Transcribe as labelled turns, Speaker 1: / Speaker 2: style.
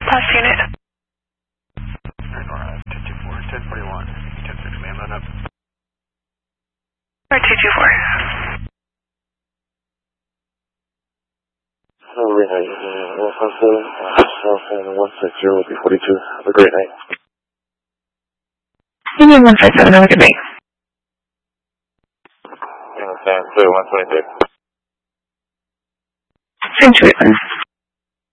Speaker 1: Pass unit.
Speaker 2: 1041, 10-6, man, run up.
Speaker 1: 224.
Speaker 2: South 160 will be 42. Have a great night.
Speaker 1: Union 157, have a good night.
Speaker 2: San Jose 126.
Speaker 1: Same to Whitman.